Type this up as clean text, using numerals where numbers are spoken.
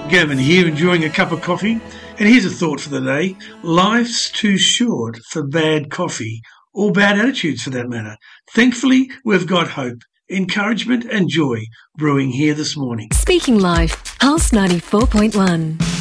Gavin here, enjoying a cup of coffee. And here's a thought for the day. Life's too short for bad coffee, or bad attitudes for that matter. Thankfully, we've got hope, encouragement and joy brewing here this morning. Speaking Life, Pulse 94.1.